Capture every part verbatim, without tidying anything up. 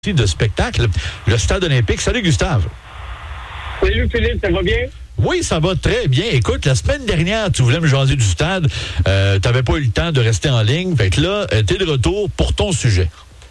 de spectacle, le Stade olympique. Salut Gustave. Salut Philippe, ça va bien? Oui, ça va très bien. Écoute, la semaine dernière, tu voulais me jaser du stade. Euh, tu n'avais pas eu le temps de rester en ligne. Fait que là, tu es de retour pour ton sujet.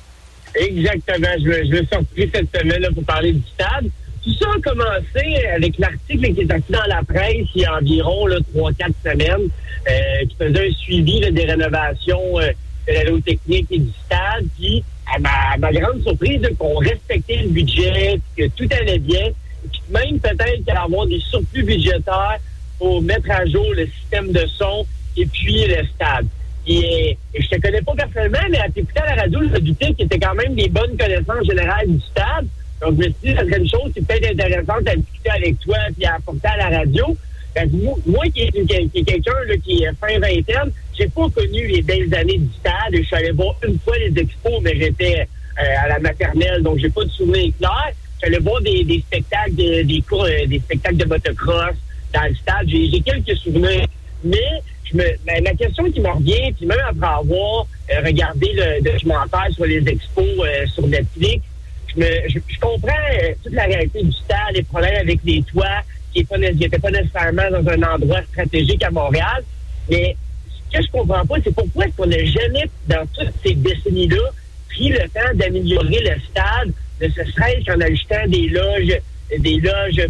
Exactement. Je me, je me suis surpris cette semaine là, pour parler du stade. Tout ça a commencé avec l'article qui est sorti dans la presse il y a environ trois quatre semaines, euh, qui faisait un suivi là, des rénovations euh, de l'aérotechnique et du stade. Puis, à ma, à ma grande surprise, là, qu'on respectait le budget, que tout allait bien. Puis même peut-être qu'il allait y avoir des surplus budgétaires pour mettre à jour le système de son et puis le stade. Et, et je te connais pas personnellement, mais à t'écouter à la radio, je me doutais qu'il y était quand même des bonnes connaissances générales du stade. Donc, je me suis dit, ça serait une chose qui est peut-être intéressante à discuter avec toi et à apporter à la radio. Fait que moi, moi qui est, qui est quelqu'un là, qui est fin vingtaine, j'ai pas connu les belles années du stade. Je suis allé voir une fois les expos, mais j'étais euh, à la maternelle, donc j'ai pas de souvenirs clairs. J'allais voir des, des spectacles, des, des cours, euh, des spectacles de motocross dans le stade. J'ai, j'ai quelques souvenirs, mais je me, ben, la question qui me revient, puis même après avoir euh, regardé le documentaire sur les expos euh, sur Netflix, je, me, je, je comprends euh, toute la réalité du stade, les problèmes avec les toits, qui n'étaient pas nécessairement dans un endroit stratégique à Montréal, mais ce que je comprends pas, c'est pourquoi est-ce qu'on n'a jamais, dans toutes ces décennies-là, pris le temps d'améliorer le stade, ne serait-ce qu'en ajoutant des loges, des loges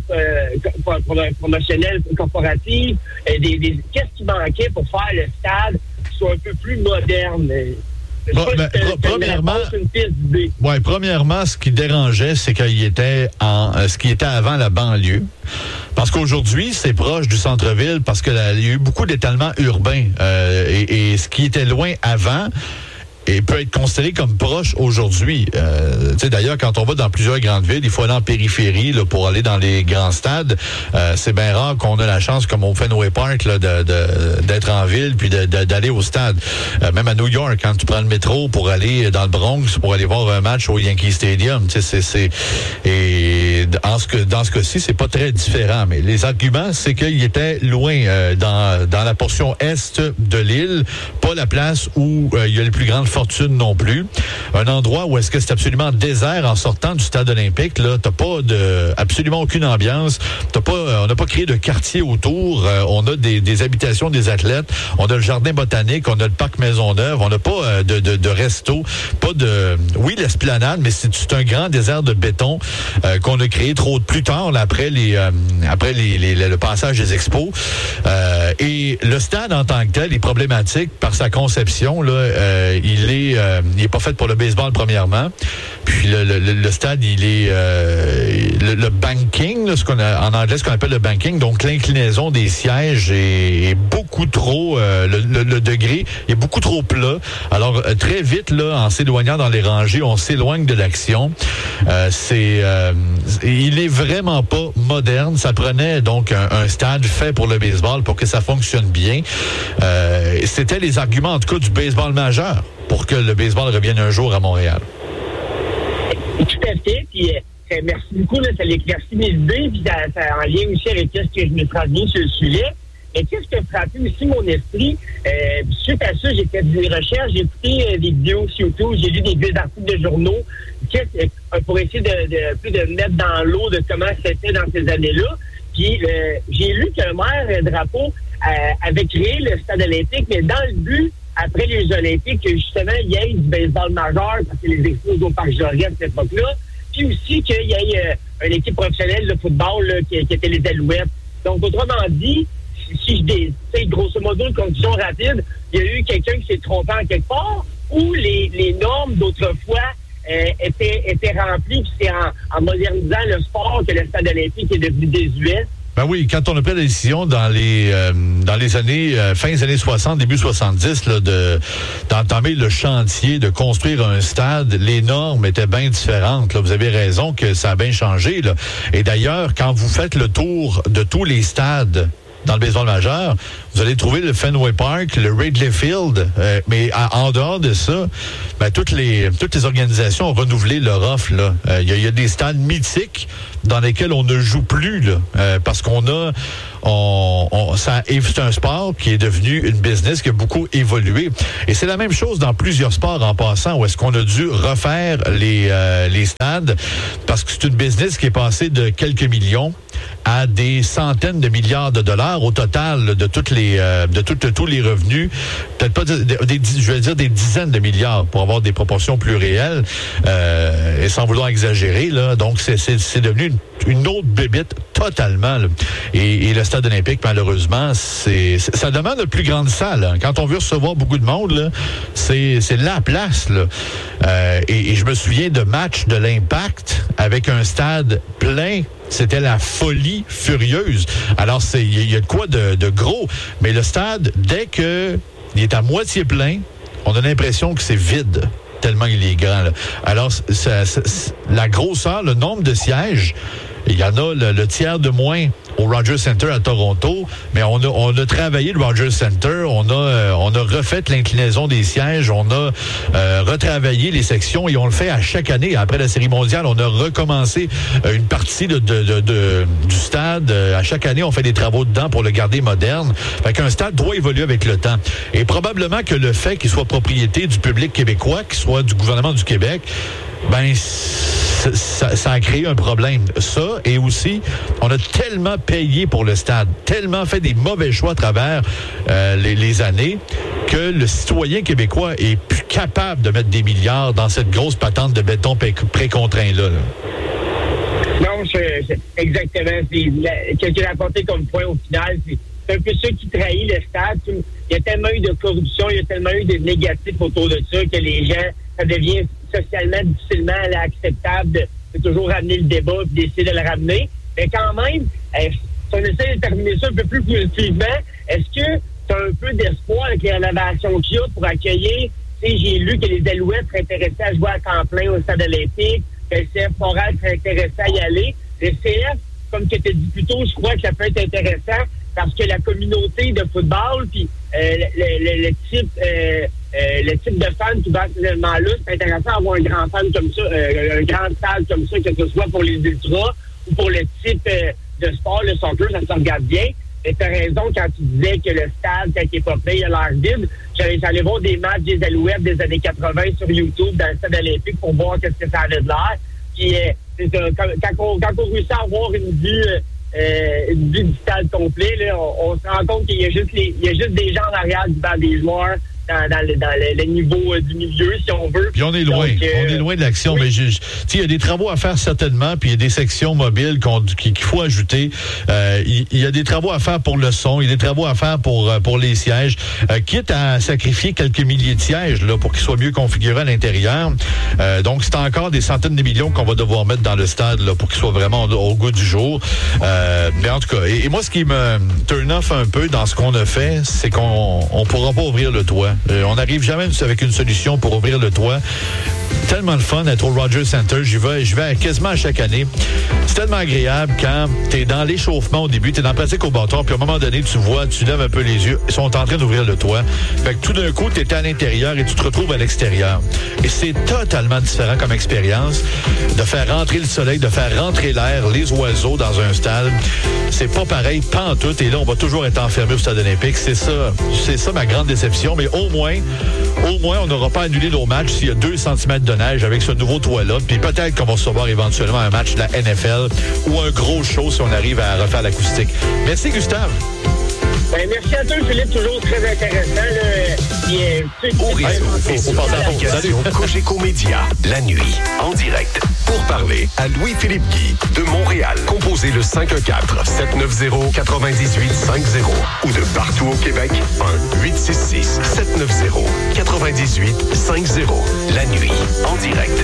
euh, promotionnelles corporatives, euh, des, des, qu'est-ce qui manquait pour faire le stade soit un peu plus moderne? Bon, ben, pre- premièrement, ouais, premièrement, ce qui dérangeait, c'est qu'il était en, ce qui était avant la banlieue. Parce qu'aujourd'hui, c'est proche du centre-ville, parce qu'il y a eu beaucoup d'étalement urbain. Euh, et, et ce qui était loin avant, et peut être considéré comme proche aujourd'hui. Euh, tu sais, d'ailleurs, quand on va dans plusieurs grandes villes, il faut aller en périphérie là, pour aller dans les grands stades. Euh, c'est bien rare qu'on a la chance, comme au Fenway Park, là, de, de, d'être en ville puis de, de, d'aller au stade. Euh, même à New York, quand tu prends le métro pour aller dans le Bronx, pour aller voir un match au Yankee Stadium, tu sais, c'est, c'est et en ce que, dans ce cas-ci, c'est pas très différent. Mais les arguments, c'est qu'il était loin euh, dans, dans la portion est de l'île, pas la place où euh, il y a les plus grandes fortune non plus. Un endroit où est-ce que c'est absolument désert en sortant du stade olympique, là, t'as pas de, absolument aucune ambiance. T'as pas, euh, on n'a pas créé de quartier autour. Euh, on a des, des habitations des athlètes. On a le jardin botanique. On a le parc Maisonneuve. On n'a pas euh, de, de, de resto. Pas de, oui, l'esplanade, mais c'est, c'est un grand désert de béton euh, qu'on a créé trop plus tard, là, après les, euh, après les, les, le passage des expos. Euh, et le stade en tant que tel est problématique par sa conception, là. Euh, il Il est, euh, il est pas fait pour le baseball premièrement. Puis le, le, le stade, il est euh, le, le banking, là, ce qu'on a en anglais, ce qu'on appelle le banking. Donc l'inclinaison des sièges est, est beaucoup trop, euh, le, le, le degré est beaucoup trop plat. Alors euh, très vite là, en s'éloignant dans les rangées, on s'éloigne de l'action. Euh, c'est, euh, il est vraiment pas moderne. Ça prenait donc un, un stade fait pour le baseball pour que ça fonctionne bien. Euh, c'était les arguments en tout cas du baseball majeur pour que le baseball revienne un jour à Montréal. Tout à fait. Puis, euh, merci beaucoup. Là, ça l'éclaircit mes idées. Puis, ça, ça en lien aussi avec ce que je me transmets sur le sujet. Mais qu'est-ce qui a frappé aussi mon esprit? Euh, suite à ça, j'ai fait des recherches, j'ai écouté euh, des vidéos sur YouTube, j'ai lu des vieux articles de journaux euh, pour essayer de, de, plus de mettre dans l'eau de comment c'était dans ces années-là. Puis, euh, j'ai lu que le maire Drapeau euh, avait créé le stade olympique, mais dans le but, après les Olympiques, que justement, il y ait du baseball majeur, parce que les expos au Parc Jory à cette époque-là, puis aussi qu'il y ait euh, une équipe professionnelle de football là, qui, qui était les Alouettes. Donc, autrement dit, si, si je dis, grosso modo, une conclusion rapide, il y a eu quelqu'un qui s'est trompé en quelque part, ou les, les normes d'autrefois euh, étaient, étaient remplies, puis c'est en, en modernisant le sport que le stade olympique est devenu désuet. Ben oui, quand on a pris la décision dans les euh, dans les années euh, fin des années soixante, début soixante-dix, là, de d'entamer le chantier de construire un stade, les normes étaient bien différentes. Là, vous avez raison que ça a bien changé. Là. Et d'ailleurs, quand vous faites le tour de tous les stades dans le baseball majeur, vous allez trouver le Fenway Park, le Wrigley Field, euh, mais à, en dehors de ça, ben, toutes les toutes les organisations ont renouvelé leur offre. Là. Euh, y a, y a des stades mythiques dans lesquels on ne joue plus, là, euh, parce qu'on a On, on, ça, c'est un sport qui est devenu une business qui a beaucoup évolué. Et c'est la même chose dans plusieurs sports en passant, où est-ce qu'on a dû refaire les, euh, les stades, parce que c'est une business qui est passée de quelques millions à des centaines de milliards de dollars au total de toutes les euh, de, tout, de tous les revenus, peut-être pas des, des, je vais dire des dizaines de milliards pour avoir des proportions plus réelles, euh, et sans vouloir exagérer là. Donc c'est c'est, c'est devenu une, une autre bébite totalement là. Et, et le stade olympique, malheureusement, c'est, c'est ça demande une plus grande salle. Hein. Quand on veut recevoir beaucoup de monde là, c'est c'est la place là. Euh, et, et je me souviens de matchs de l'Impact avec un stade plein. C'était la folie furieuse. Alors, c'est il y, y a de quoi de, de gros. Mais le stade, dès que il est à moitié plein, on a l'impression que c'est vide, tellement il est grand. Là. Alors, ça, ça, la grosseur, le nombre de sièges, il y en a le, le tiers de moins au Rogers Center à Toronto, mais on a, on a travaillé le Rogers Center, on a, euh, on a refait l'inclinaison des sièges, on a euh, retravaillé les sections et on le fait à chaque année. Après la Série mondiale, on a recommencé euh, une partie de, de, de, de, du stade. Euh, à chaque année, on fait des travaux dedans pour le garder moderne. Fait qu'un stade doit évoluer avec le temps. Et probablement que le fait qu'il soit propriété du public québécois, qu'il soit du gouvernement du Québec, ben ça, ça a créé un problème. Ça, et aussi, on a tellement payé pour le stade, tellement fait des mauvais choix à travers euh, les, les années, que le citoyen québécois est plus capable de mettre des milliards dans cette grosse patente de béton pré-contraint-là. Là. Non, c'est, c'est exactement. C'est la, ce qu'il a apporté comme point au final, c'est, c'est un peu ça qui trahit le stade. Il y a tellement eu de corruption, il y a tellement eu de négatifs autour de ça que les gens, ça devient socialement difficilement là, acceptable de, de toujours ramener le débat et d'essayer de le ramener. Mais quand même, euh, si on essaie de terminer ça un peu plus positivement, est-ce que tu as un peu d'espoir avec les rénovations qu'il y a pour accueillir? Tu sais, j'ai lu que les Alouettes seraient intéressés à jouer à temps plein au stade olympique, que le C F Montréal serait intéressé à y aller. Le C F, comme tu as dit plus tôt, je crois que ça peut être intéressant parce que la communauté de football, puis euh, le, le, le type euh, euh, le type de fan qui va à cet événement-là, c'est intéressant d'avoir un grand fan comme ça, euh, un grand stade comme ça, que ce soit pour les ultras ou pour le type euh, de sport, le soccer, ça se regarde bien. Et tu as raison quand tu disais que le stade, quand il n'est pas plein, il a l'air vide. J'allais, j'allais voir des matchs des Alouettes des années quatre-vingt sur YouTube dans le stade olympique pour voir qu'est-ce que ça avait de l'air. Puis, euh, c'est, euh, quand, quand, on, quand on réussit à avoir une vue, euh, une vue du stade complet, là, on, on se rend compte qu'il y a juste les, il y a juste des gens en arrière du banc des joueurs. Dans, dans, le, dans le, le niveau euh, du milieu, si on veut. Puis on est loin. Donc, euh, on est loin de l'action. Oui. Mais je, je, il y a des travaux à faire certainement, puis il y a des sections mobiles qu'on, qu'il faut ajouter. Euh, il, il y a des travaux à faire pour le son, il y a des travaux à faire pour, pour les sièges. Euh, quitte à sacrifier quelques milliers de sièges là, pour qu'ils soient mieux configurés à l'intérieur. Euh, donc, c'est encore des centaines de millions qu'on va devoir mettre dans le stade là, pour qu'il soit vraiment au, au goût du jour. Euh, mais en tout cas, et, et moi, ce qui me turn off un peu dans ce qu'on a fait, c'est qu'on ne pourra pas ouvrir le toit. Euh, on n'arrive jamais avec une solution pour ouvrir le toit. Tellement de fun d'être au Rogers Center. J'y vais, j'y vais quasiment à chaque année. C'est tellement agréable quand tu es dans l'échauffement au début, tu es dans la pratique au bâton, puis à un moment donné, tu vois, tu lèves un peu les yeux, ils sont en train d'ouvrir le toit. Fait que tout d'un coup, tu es à l'intérieur et tu te retrouves à l'extérieur. Et c'est totalement différent comme expérience de faire rentrer le soleil, de faire rentrer l'air, les oiseaux dans un stade. C'est pas pareil, pas en tout. Et là, on va toujours être enfermé au stade olympique. C'est ça, c'est ça ma grande déception. Mais au moins, au moins, on n'aura pas annulé nos matchs s'il y a deux centimètres de neige avec ce nouveau toit-là. Puis peut-être qu'on va recevoir éventuellement un match de la N F L ou un gros show si on arrive à refaire l'acoustique. Merci, Gustave. Ben, merci à toi, Philippe. Toujours très intéressant. Là. Puis, euh, tu sais, au réseau, faut, faut l'application Cogeco Média, la nuit, en direct. Pour parler à Louis-Philippe Guy de Montréal. Composez le cinq un quatre, sept neuf zéro, neuf huit cinq zéro ou de partout au Québec, un huit six six, sept neuf zéro, neuf huit cinq zéro. La nuit, en direct.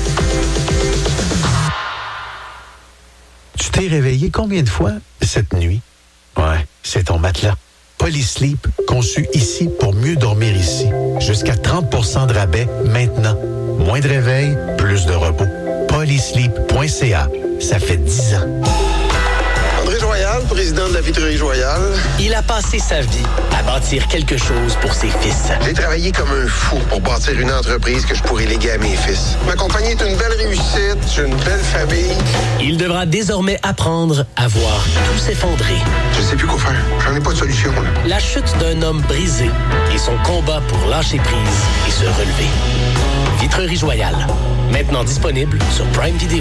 Tu t'es réveillé combien de fois cette nuit? Ouais, c'est ton matelas. Polysleep, conçu ici pour mieux dormir ici. Jusqu'à trente pour cent de rabais maintenant. Moins de réveil, plus de repos. polysleep point c a. Ça fait dix ans. André Joyal, président de la Vitrerie Royale. Il a passé sa vie à bâtir quelque chose pour ses fils. J'ai travaillé comme un fou pour bâtir une entreprise que je pourrais léguer à mes fils. Ma compagnie est une belle réussite, j'ai une belle famille. Il devra désormais apprendre à voir tout s'effondrer. Je sais plus quoi faire, j'en ai pas de solution. Là. La chute d'un homme brisé et son combat pour lâcher prise et se relever. Vitrerie Royale, maintenant disponible sur Prime Video.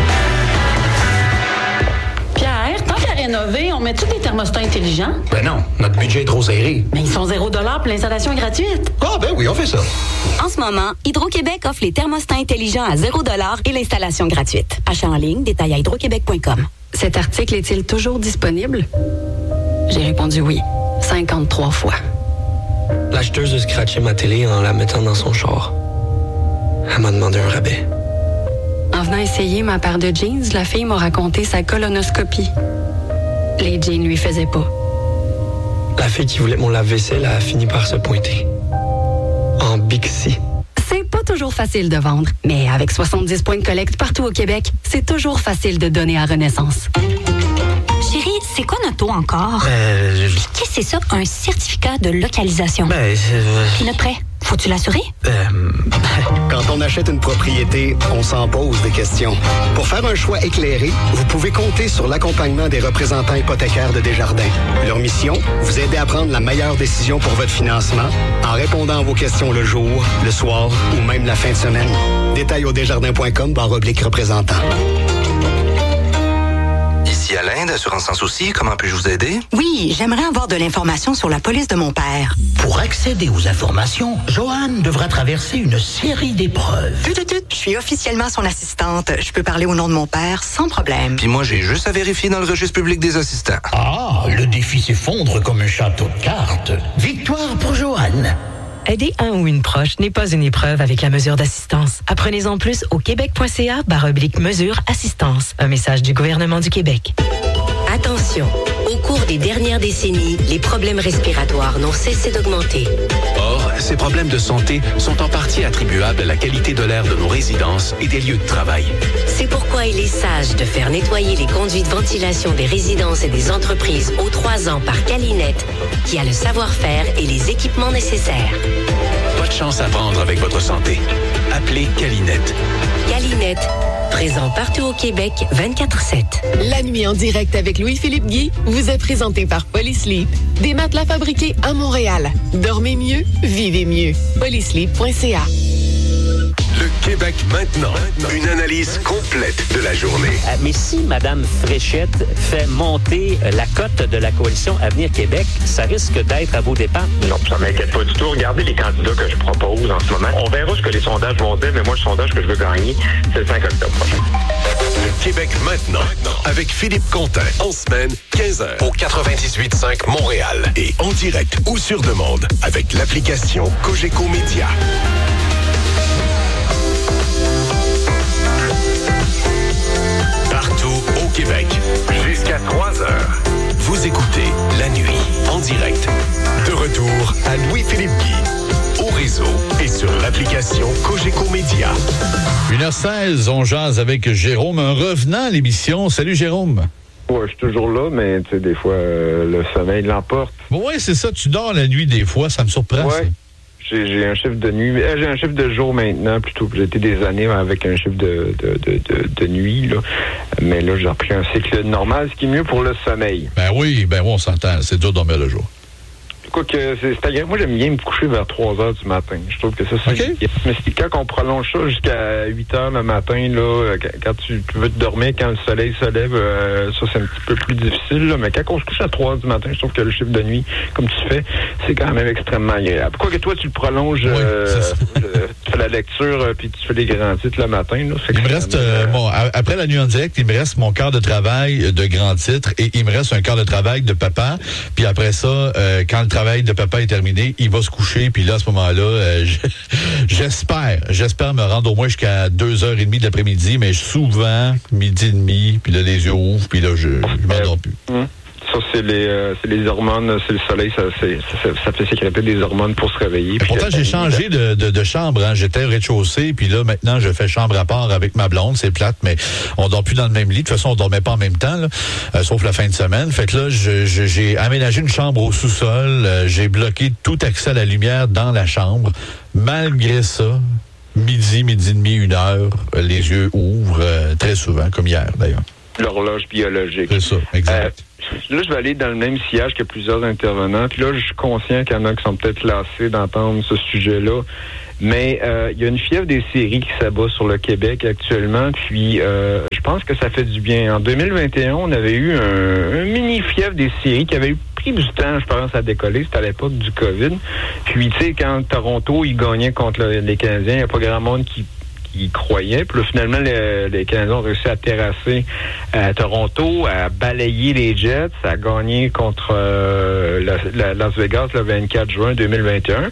Pierre, tant qu'à rénover, on met-tu des thermostats intelligents? Ben non, notre budget est trop serré. Mais ils sont zéro dollar pour l'installation gratuite. Ah ben oui, on fait ça. En ce moment, Hydro-Québec offre les thermostats intelligents à zéro dollar et l'installation gratuite. Achat en ligne, détail à hydroquébec point com. Cet article est-il toujours disponible? J'ai répondu oui, cinquante-trois fois. L'acheteuse a scratché ma télé en la mettant dans son char. Elle m'a demandé un rabais. En venant essayer ma paire de jeans, la fille m'a raconté sa colonoscopie. Les jeans lui faisaient pas. La fille qui voulait mon lave-vaisselle a fini par se pointer. En Bixi. C'est pas toujours facile de vendre, mais avec soixante-dix points de collecte partout au Québec, c'est toujours facile de donner à Renaissance. Chérie, c'est quoi notre taux encore? Euh, je... Qu'est-ce que c'est ça, un certificat de localisation? Ben, euh... Puis notre prêt, faut-tu l'assurer? Euh... Quand on achète une propriété, on s'en pose des questions. Pour faire un choix éclairé, vous pouvez compter sur l'accompagnement des représentants hypothécaires de Desjardins. Leur mission, vous aider à prendre la meilleure décision pour votre financement en répondant à vos questions le jour, le soir ou même la fin de semaine. Détails au desjardins point com barre oblique représentant. Ici Alain d'Assurance Sans Souci, comment puis-je vous aider? Oui, j'aimerais avoir de l'information sur la police de mon père. Pour accéder aux informations, Joanne devra traverser une série d'épreuves. Tut, tut, tut. Je suis officiellement son assistante. Je peux parler au nom de mon père sans problème. Puis moi, j'ai juste à vérifier dans le registre public des assistants. Ah, le défi s'effondre comme un château de cartes. Victoire pour Joanne. Aider un ou une proche n'est pas une épreuve avec la mesure d'assistance. Apprenez-en plus au québec.ca barre oblique mesure assistance. Un message du gouvernement du Québec. Attention, au cours des dernières décennies, les problèmes respiratoires n'ont cessé d'augmenter. Or, ces problèmes de santé sont en partie attribuables à la qualité de l'air de nos résidences et des lieux de travail. C'est pourquoi il est sage de faire nettoyer les conduits de ventilation des résidences et des entreprises aux trois ans par Calinette, qui a le savoir-faire et les équipements nécessaires. Pas de chance à prendre avec votre santé. Appelez Calinette. Calinette, présent partout au Québec, vingt-quatre sept. La nuit en direct avec Louis-Philippe Guy vous est présenté par Polysleep. Des matelas fabriqués à Montréal. Dormez mieux, vivez mieux. polysleep point c a. Le Québec maintenant. Une analyse complète de la journée. Euh, mais si Mme Fréchette fait monter euh, la cote de la coalition Avenir Québec, ça risque d'être à vos dépens. Non, ça ne m'inquiète pas du tout. Regardez les candidats que je propose en ce moment. On verra ce que les sondages vont dire, mais moi, le sondage que je veux gagner, c'est le cinq octobre prochain. Le Québec maintenant. Avec Philippe Contin. En semaine, quinze heures. Au quatre-vingt-dix-huit cinq Montréal. Et en direct ou sur demande avec l'application Cogeco Média. Au Québec, jusqu'à trois heures. Vous écoutez La Nuit, en direct. De retour à Louis-Philippe Guy, au réseau et sur l'application Cogeco Média. une heure seize, on jase avec Jérôme, un revenant à l'émission. Salut Jérôme. Ouais, je suis toujours là, mais tu sais, des fois, euh, le sommeil l'emporte. Bon, ouais, c'est ça, tu dors la nuit des fois, ça me surprend. Ouais. Ça. J'ai, j'ai un chiffre de nuit. Euh, j'ai un chiffre de jour maintenant, plutôt que j'ai été des années avec un chiffre de, de, de, de, de nuit. Là. Mais là, j'ai repris un cycle normal, ce qui est mieux pour le sommeil. Ben oui, ben oui, on s'entend. C'est dur de dormir le jour. Quoi que c'est, c'est agréable. Moi, j'aime bien me coucher vers trois heures du matin. Je trouve que ça, c'est... Okay. Mais c'est quand on prolonge ça jusqu'à huit heures le matin, là, quand tu veux te dormir, quand le soleil se lève, euh, ça, c'est un petit peu plus difficile. Là. Mais quand on se couche à trois heures du matin, je trouve que le chiffre de nuit, comme tu fais, c'est quand même extrêmement agréable. Quoi que toi, tu le prolonges, oui, euh, le, tu fais la lecture, euh, puis tu fais les grands titres le matin. Là, il me reste, euh, bon, après la nuit en direct, il me reste mon quart de travail de grands titres et il me reste un quart de travail de papa. Puis après ça, euh, quand le travail de papa est terminé, il va se coucher, puis là, à ce moment-là, euh, j'espère, j'espère me rendre au moins jusqu'à deux heures trente de l'après-midi, mais souvent, midi et demi, puis là, les yeux ouvrent, puis là, je, je m'endors plus. Mmh. Ça, c'est les, euh, c'est les hormones, c'est le soleil, ça, c'est, ça, ça fait sécréter des hormones pour se réveiller. Pourtant, j'ai changé de, de, de chambre. Hein. J'étais au rez-de-chaussée, puis là, maintenant, je fais chambre à part avec ma blonde. C'est plate, mais on dort plus dans le même lit. De toute façon, on dormait pas en même temps, là, euh, sauf la fin de semaine. Fait que là, je, je, j'ai aménagé une chambre au sous-sol. Euh, j'ai bloqué tout accès à la lumière dans la chambre. Malgré ça, midi, midi et demi, une heure, les yeux ouvrent euh, très souvent, comme hier, d'ailleurs. L'horloge biologique. C'est ça, exact. Euh, là, je vais aller dans le même sillage que plusieurs intervenants. Puis là, je suis conscient qu'il y en a qui sont peut-être lassés d'entendre ce sujet-là. Mais euh, il y a une fièvre des séries qui s'abat sur le Québec actuellement. Puis euh, je pense que ça fait du bien. En deux mille vingt et un, on avait eu un, un mini-fièvre des séries qui avait eu pris du temps, je pense, à décoller. C'était à l'époque du COVID. Puis, tu sais, quand Toronto, ils gagnaient contre le, les Canadiens, il n'y a pas grand monde qui Ils croyaient. Puis là, finalement, les, les Canadiens ont réussi à terrasser euh, Toronto, à balayer les Jets, à gagner contre euh, la, la Las Vegas le vingt-quatre juin deux mille vingt et un.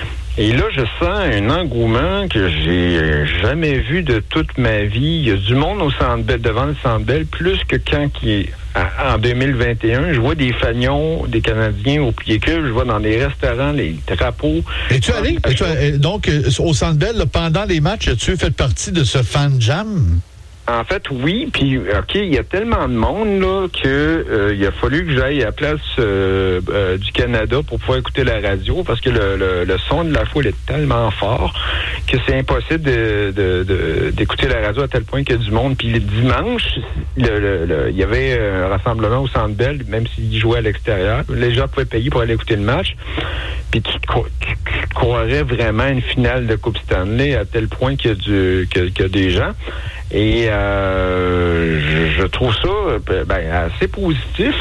Et là, je sens un engouement que j'ai jamais vu de toute ma vie. Il y a du monde au Centre Bell, devant le Centre Bell, plus que quand qui est en deux mille vingt et un. Je vois des fanions des Canadiens au pied cube, je vois dans des restaurants les drapeaux. Es-tu allé? Es-tu allé? Donc, au Centre Bell, là, pendant les matchs, as-tu fait partie de ce fan jam? En fait, oui. Puis, OK, il y a tellement de monde là que euh, il a fallu que j'aille à la place euh, euh, du Canada pour pouvoir écouter la radio parce que le, le, le son de la foule est tellement fort que c'est impossible de, de, de, d'écouter la radio à tel point qu'il y a du monde. Puis le dimanche, le, le, le, il y avait un rassemblement au Centre Bell, même s'ils jouaient à l'extérieur. Les gens pouvaient payer pour aller écouter le match. Puis tu, tu, tu croirais vraiment à une finale de Coupe Stanley à tel point qu'il y a, du, qu'il y a des gens. Et euh, je, je trouve ça ben, assez positif.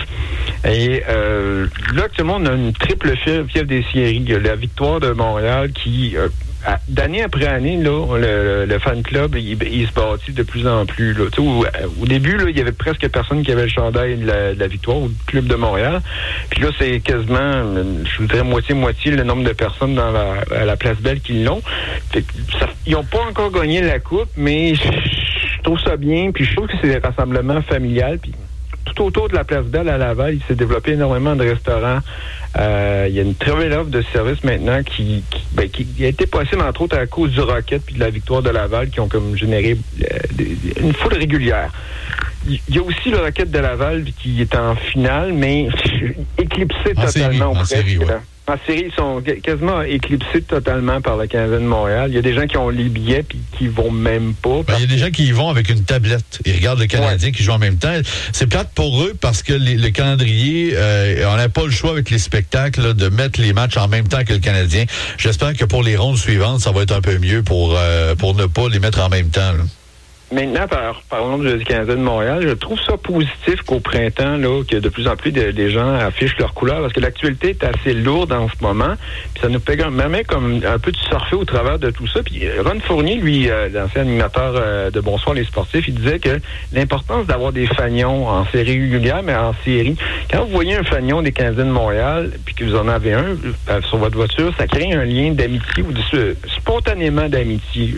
Et euh, là, actuellement, on a une triple fièvre, fièvre des séries. La victoire de Montréal qui, euh, d'année après année, là, le, le fan club, il, il se bâtit de plus en plus. Là. Au, au début, là, il y avait presque personne qui avait le chandail de la, de la victoire au club de Montréal. Puis là, c'est quasiment, je voudrais moitié-moitié le nombre de personnes dans la, à la Place Belle qui l'ont. Fait que ça, ils n'ont pas encore gagné la coupe, mais je, je trouve ça bien. Puis je trouve que c'est des rassemblements familiales. Puis tout autour de la Place Belle à Laval, il s'est développé énormément de restaurants. Euh, il y a une très belle offre de service maintenant qui, qui, ben, qui a été possible, entre autres, à cause du Rocket puis de la victoire de Laval qui ont comme généré euh, des, une foule régulière. Il y a aussi le Rocket de Laval qui est en finale, mais éclipsé en totalement. Série, en série, ouais. En série, ils sont quasiment éclipsés totalement par le Canadien de Montréal. Il y a des gens qui ont les billets puis qui vont même pas. Ben, il y a des gens qui y vont avec une tablette. Ils regardent le Canadien ouais. qui joue en même temps. C'est plate pour eux parce que les, le calendrier, euh, on n'a pas le choix avec les spectacles là, de mettre les matchs en même temps que le Canadien. J'espère que pour les rondes suivantes, ça va être un peu mieux pour, euh, pour ne pas les mettre en même temps. Là. Maintenant, par, parlons du Canadien de Montréal, je trouve ça positif qu'au printemps, là, que de plus en plus de, des gens affichent leur couleur, parce que l'actualité est assez lourde en ce moment, puis ça nous permet comme un peu de surfer au travers de tout ça. Puis Ron Fournier, lui, euh, l'ancien animateur euh, de Bonsoir les sportifs, il disait que l'importance d'avoir des fanions en série régulière, mais en série. Quand vous voyez un fanion des Canadiens de Montréal, puis que vous en avez un euh, sur votre voiture, ça crée un lien d'amitié, ou de, spontanément d'amitié.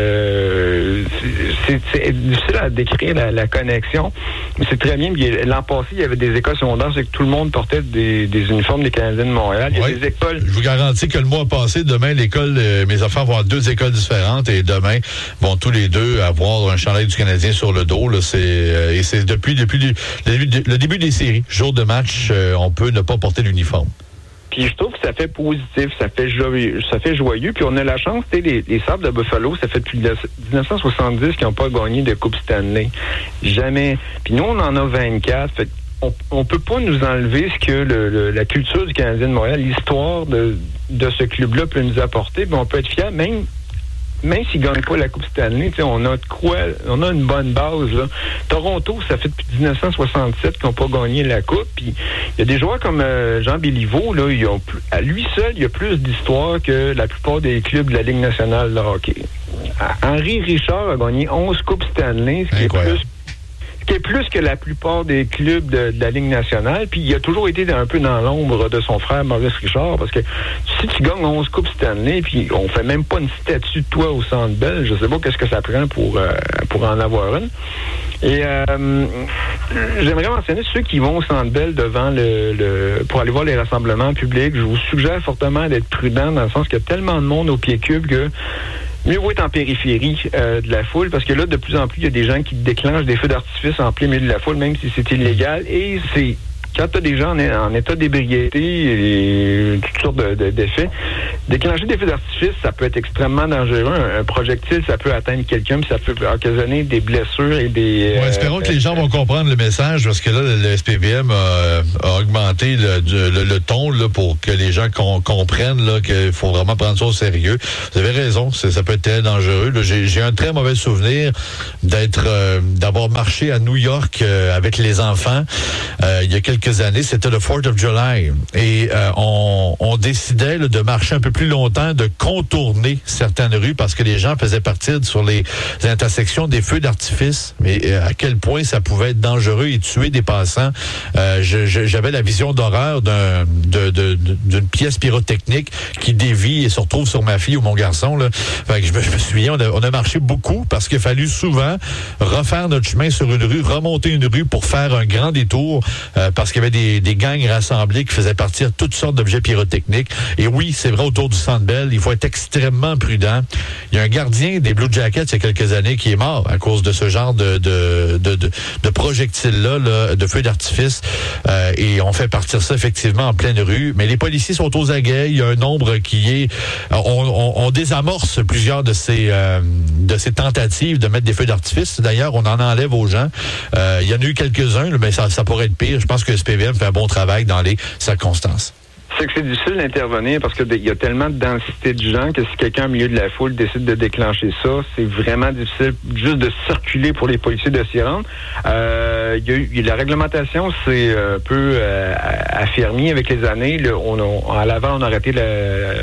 Euh, c'est C'est difficile à décrire la, la connexion, mais c'est très bien. L'an passé, il y avait des écoles secondaires, c'est que tout le monde portait des, des uniformes des Canadiens de Montréal. Il y a oui. des écoles. Je vous garantis que le mois passé, demain, l'école, euh, mes enfants vont à deux écoles différentes et demain, vont tous les deux avoir un chandail du Canadien sur le dos. Là, c'est, euh, et c'est depuis, depuis le, le, le début des séries, jour de match, euh, on peut ne pas porter l'uniforme. Puis je trouve que ça fait positif, ça fait joyeux, ça fait joyeux. Puis on a la chance, tu sais, les, les Sabres de Buffalo, ça fait depuis dix-neuf cent soixante-dix qu'ils n'ont pas gagné de Coupe Stanley. Jamais. Puis nous, on en a vingt-quatre. Fait on, on peut pas nous enlever ce que le, le, la culture du Canadien de Montréal, l'histoire de, de ce club-là peut nous apporter. Puis on peut être fiers, même même s'ils ne gagnent pas la Coupe Stanley, on a de quoi, on a une bonne base. Là. Toronto, ça fait depuis dix-neuf cent soixante-sept qu'ils n'ont pas gagné la Coupe. Puis il y a des joueurs comme euh, Jean Béliveau, là, ils ont plus, à lui seul, il y a plus d'histoire que la plupart des clubs de la Ligue nationale de hockey. Henri Richard a gagné onze Coupes Stanley, ce qui Incroyable. est plus qui est plus que la plupart des clubs de, de la Ligue nationale, puis il a toujours été un peu dans l'ombre de son frère Maurice Richard, parce que si tu gagnes onze Coupes Stanley, puis on fait même pas une statue de toi au Centre Bell, je sais pas qu'est-ce que ça prend pour, euh, pour en avoir une. Et euh, j'aimerais mentionner ceux qui vont au Centre Bell devant le, le pour aller voir les rassemblements publics. Je vous suggère fortement d'être prudent dans le sens qu'il y a tellement de monde au pied cube que mieux vaut être en périphérie euh, de la foule, parce que là, de plus en plus, il y a des gens qui déclenchent des feux d'artifice en plein milieu de la foule, même si c'est illégal, et c'est quand tu as des gens en, en état d'ébriété et toutes sortes de, de, d'effets, déclencher des feux d'artifice, ça peut être extrêmement dangereux. Un, un projectile, ça peut atteindre quelqu'un, puis ça peut occasionner des blessures et des... Ouais, espérons euh, que les gens vont comprendre le message, parce que là, le S P V M a, a augmenté le, le, le ton là, pour que les gens com- comprennent là, qu'il faut vraiment prendre ça au sérieux. Vous avez raison, ça, ça peut être très dangereux. Là, j'ai, j'ai un très mauvais souvenir d'être, euh, d'avoir marché à New York euh, avec les enfants euh, il y a quelques années, c'était le fourth of July. Et euh, on, on décidait là, de marcher un peu plus longtemps, de contourner certaines rues parce que les gens faisaient partir sur les, les intersections des feux d'artifice. Mais euh, à quel point ça pouvait être dangereux et tuer des passants. Euh, je, je, j'avais la vision d'horreur d'un, de, de, de, d'une pièce pyrotechnique qui dévie et se retrouve sur ma fille ou mon garçon. Là. Fait que je, me, je me souviens, on a, on a marché beaucoup parce qu'il a fallu souvent refaire notre chemin sur une rue, remonter une rue pour faire un grand détour euh, parce qu'il y avait des, des gangs rassemblés qui faisaient partir toutes sortes d'objets pyrotechniques. Et oui, c'est vrai, autour du Centre Bell, il faut être extrêmement prudent. Il y a un gardien des Blue Jackets il y a quelques années qui est mort à cause de ce genre de, de, de, de, de projectiles-là, là, de feux d'artifice. Euh, et on fait partir ça effectivement en pleine rue. Mais les policiers sont aux aguets. Il y a un nombre qui est... On, on, on désamorce plusieurs de ces, euh, de ces tentatives de mettre des feux d'artifice. D'ailleurs, on en enlève aux gens. Euh, il y en a eu quelques-uns, mais ça, ça pourrait être pire. Je pense que le S P V M fait un bon travail dans les circonstances. C'est que c'est difficile d'intervenir parce qu'il y a tellement de densité de gens que si quelqu'un au milieu de la foule décide de déclencher ça, c'est vraiment difficile juste de circuler pour les policiers de s'y rendre. Euh, il y a eu, la réglementation s'est un peu euh, affermie avec les années. Là, on a, à l'avant, on a arrêté la,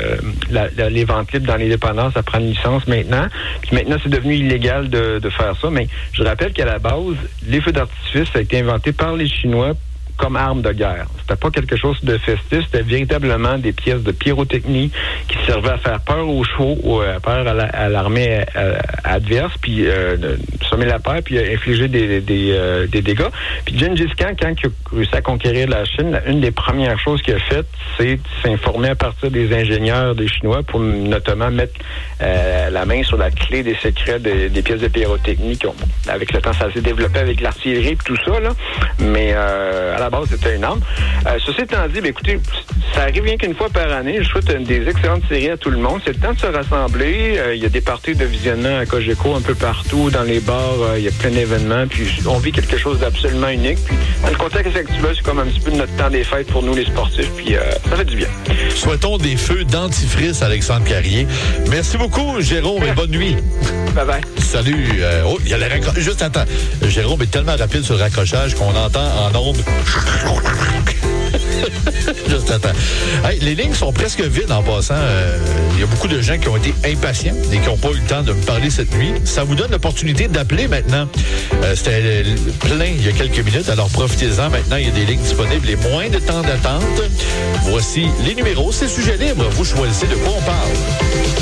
la, la, les ventes libres dans les dépendances à prendre une licence maintenant. Puis maintenant, c'est devenu illégal de, de faire ça. Mais je rappelle qu'à la base, les feux d'artifice, ça a été inventé par les Chinois comme arme de guerre. C'était pas quelque chose de festif, c'était véritablement des pièces de pyrotechnie qui servaient à faire peur aux chevaux, ou à peur à, la, à l'armée euh, adverse, puis euh, semer la peur, puis infliger des, des, euh, des dégâts. Puis Gengis Khan, quand il a réussi à conquérir la Chine, une des premières choses qu'il a faites, c'est de s'informer à partir des ingénieurs des Chinois pour notamment mettre euh, la main sur la clé des secrets des, des pièces de pyrotechnie. Qui ont, avec le temps, ça s'est développé avec l'artillerie et tout ça, là. Mais euh, à la base, c'était une arme. Euh, ceci étant dit, ben, écoutez, ça arrive rien qu'une fois par année. Je souhaite une, des excellentes séries à tout le monde. C'est le temps de se rassembler. Euh, il y a des parties de visionnement à Cogeco un peu partout, dans les bars. Euh, il y a plein d'événements. Puis on vit quelque chose d'absolument unique. Puis dans le contexte actuel, c'est comme un petit peu notre temps des fêtes pour nous, les sportifs. Puis euh, ça fait du bien. Souhaitons des feux dentifrice, Alexandre Carrier. Merci beaucoup, Jérôme, et bonne nuit. Bye bye. Salut. Euh, oh, il y a le raccro... Juste attends. Jérôme est tellement rapide sur le raccrochage qu'on entend en ondes. Juste attends. Hey, les lignes sont presque vides en passant. Il euh, y a beaucoup de gens qui ont été impatients et qui n'ont pas eu le temps de me parler cette nuit. Ça vous donne l'opportunité d'appeler maintenant. Euh, c'était plein il y a quelques minutes, alors profitez-en. Maintenant, il y a des lignes disponibles et moins de temps d'attente. Voici les numéros. C'est sujet libre. Vous choisissez de quoi on parle.